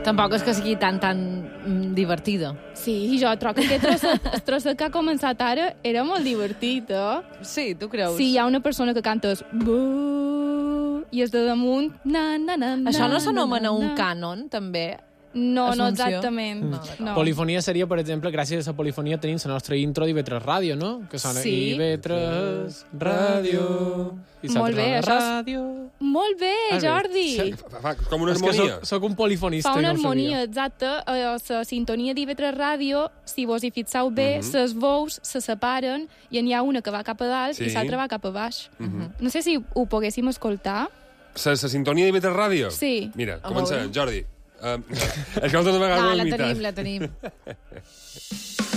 Tampoc és que sigui tan divertida. Sí, i jo trobo que aquest trosset que ha començat ara era molt divertit, Sí, tu creus? Sí, hi ha una persona que canta i és de damunt Això no s'anomena un cànon, també? No, no Assumpció? exactament. No. Polifonia seria, per exemple, gràcies a la polifonia tenim la nostra intro d'IV3 Ràdio, no? Que sona Sí. IV3 Ràdio... I Molt bé, això és... Ràdio... Molt bé, Jordi! Fa com una És que harmonia. soc un polifonista. Fa una no ho harmonia, sabia. exacte. La sintonia d'IV3 Ràdio, si vos hi fixeu bé, les veus se separen i n'hi ha una que va cap a dalt i l'altra va cap a baix. No sé si ho poguéssim escoltar. La sintonia d'IV3 Ràdio? Sí. Mira, comença, Jordi. És que l'altra vegada ho he imitat. La tenim.